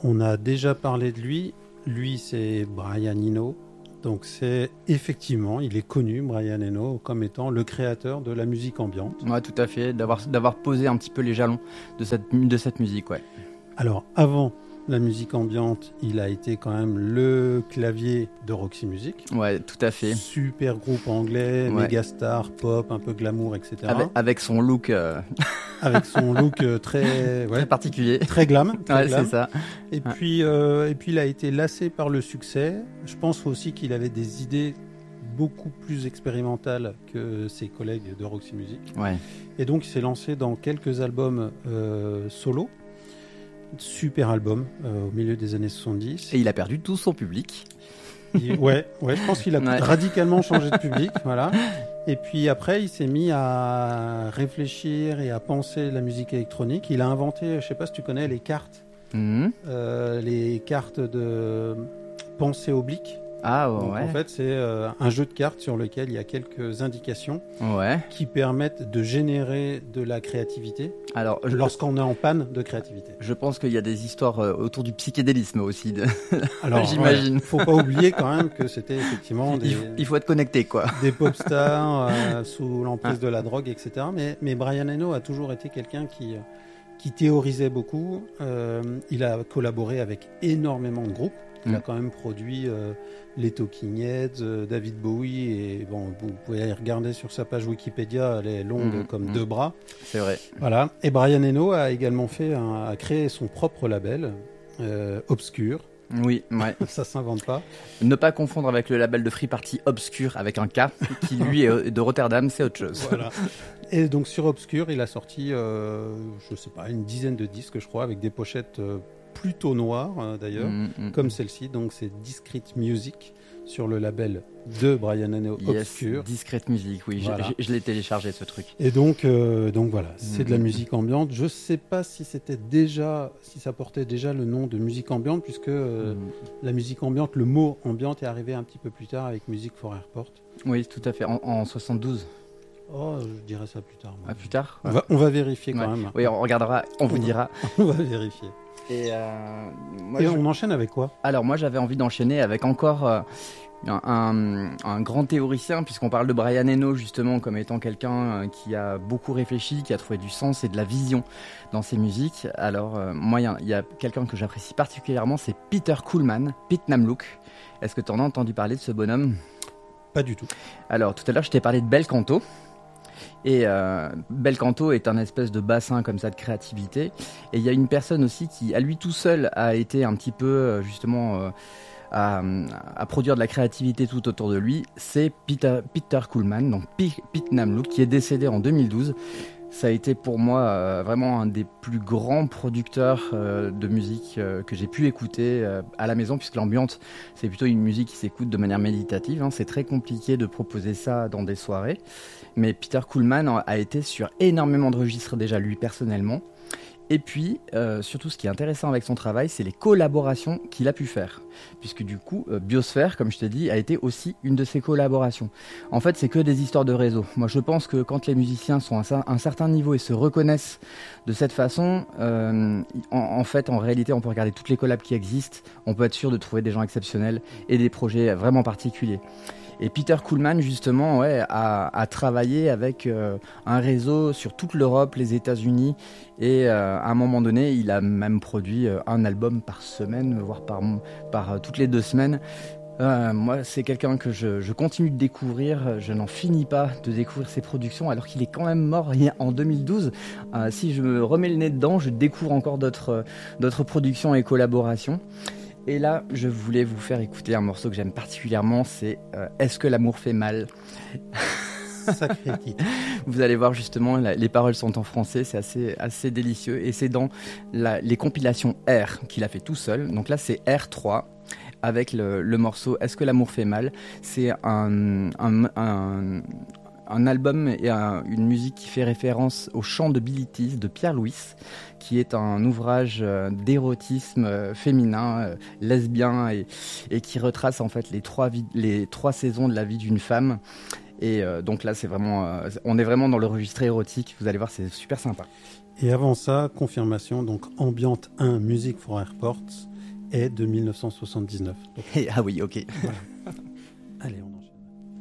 on a déjà parlé de lui. Lui, c'est Brian Eno. Donc c'est effectivement, il est connu, Brian Eno, comme étant le créateur de la musique ambiante. Ouais, tout à fait, d'avoir posé un petit peu les jalons de cette musique, ouais. Alors avant la musique ambiante, il a été quand même le clavier de Roxy Music. Ouais, tout à fait. Super groupe anglais, Ouais. méga star, pop, un peu glamour, etc. Avec son look Avec son look très particulier. Très glam. Ouais, c'est ça. Et puis il a été lassé par le succès. Je pense aussi qu'il avait des idées beaucoup plus expérimentales que ses collègues de Roxy Music. Ouais. Et donc il s'est lancé dans quelques albums solo. Super album au milieu des années 70. Et il a perdu tout son public. Ouais, je pense qu'il a radicalement changé de public, voilà. Et puis après, il s'est mis à réfléchir et à penser la musique électronique. Il a inventé, je sais pas si tu connais, les cartes, les cartes de pensée oblique. Ah ouais. Donc, en fait, c'est un jeu de cartes sur lequel il y a quelques indications qui permettent de générer de la créativité. Alors, lorsqu'on est en panne de créativité. Je pense qu'il y a des histoires autour du psychédélisme aussi. Alors, j'imagine. Faut pas oublier quand même que c'était effectivement il faut être connecté, quoi. Des pop stars sous l'emprise de la drogue, etc. Mais Brian Eno a toujours été quelqu'un qui théorisait beaucoup. Il a collaboré avec énormément de groupes. Il a quand même produit les Talking Heads, David Bowie, et bon, vous pouvez aller regarder sur sa page Wikipédia, elle est longue comme deux bras. C'est vrai. Voilà. Et Brian Eno a également a créé son propre label, Obscure. Oui, ouais. Ça s'invente pas. Ne pas confondre avec le label de Free Party Obscure avec un K, qui lui est de Rotterdam, c'est autre chose. Voilà. Et donc sur Obscure, il a sorti, je sais pas, une dizaine de disques, je crois, avec des pochettes plutôt noires d'ailleurs, comme celle-ci. Donc c'est Discrete Music sur le label de Brian Eno, Obscure. Yes, Discrete Music, oui, voilà. je l'ai téléchargé ce truc. Et donc voilà, c'est de la musique ambiante. Je sais pas si ça portait déjà le nom de musique ambiante, puisque la musique ambiante, le mot ambiante est arrivé un petit peu plus tard avec Music for Airport. Oui, tout à fait, en 72. Oh, je dirais ça plus tard. Ah, plus tard on va vérifier quand même. Oui, on regardera, on vous dira. On va vérifier. Et on enchaîne avec quoi ? Alors moi j'avais envie d'enchaîner avec encore un grand théoricien, puisqu'on parle de Brian Eno justement comme étant quelqu'un qui a beaucoup réfléchi, qui a trouvé du sens et de la vision dans ses musiques. Alors moi il y a quelqu'un que j'apprécie particulièrement, c'est Peter Koolman, Pete Namlook. Est-ce que tu en as entendu parler de ce bonhomme ? Pas du tout. Alors tout à l'heure je t'ai parlé de Bel Canto. Et Bel Canto est un espèce de bassin comme ça de créativité. Et il y a une personne aussi qui, à lui tout seul, a été un petit peu justement à produire de la créativité tout autour de lui. C'est Peter Koolman, donc Pete Namlook, qui est décédé en 2012. Ça a été pour moi vraiment un des plus grands producteurs de musique que j'ai pu écouter à la maison, puisque l'ambiance, c'est plutôt une musique qui s'écoute de manière méditative. Hein. C'est très compliqué de proposer ça dans des soirées. Mais Peter Koolman a été sur énormément de registres déjà, lui, personnellement. Et puis, surtout, ce qui est intéressant avec son travail, c'est les collaborations qu'il a pu faire. Puisque du coup, Biosphère, comme je t'ai dit, a été aussi une de ses collaborations. En fait, c'est que des histoires de réseau. Moi, je pense que quand les musiciens sont à un certain niveau et se reconnaissent de cette façon, en réalité, on peut regarder toutes les collabs qui existent. On peut être sûr de trouver des gens exceptionnels et des projets vraiment particuliers. Et Peter Koolman, justement, a travaillé avec un réseau sur toute l'Europe, les États-Unis, et à un moment donné, il a même produit un album par semaine, voire par toutes les 2 semaines. Moi, c'est quelqu'un que je continue de découvrir. Je n'en finis pas de découvrir ses productions, alors qu'il est quand même mort en 2012. Si je me remets le nez dedans, je découvre encore d'autres productions et collaborations. Et là, je voulais vous faire écouter un morceau que j'aime particulièrement, c'est Est-ce que l'amour fait mal ? Sacré titre. Vous allez voir justement, les paroles sont en français, c'est assez délicieux. Et c'est dans les compilations R qu'il a fait tout seul. Donc là, c'est R3 avec le morceau Est-ce que l'amour fait mal ? C'est un album et une musique qui fait référence au chant de Billie Tease de Pierre Louis, qui est un ouvrage d'érotisme féminin, lesbien, et qui retrace en fait les 3 saisons de la vie d'une femme. Et donc là, c'est vraiment, on est vraiment dans le registre érotique. Vous allez voir, c'est super sympa. Et avant ça, confirmation, donc Ambient 1, Music for Airports. est de 1979. Donc, Ah oui, ok. voilà.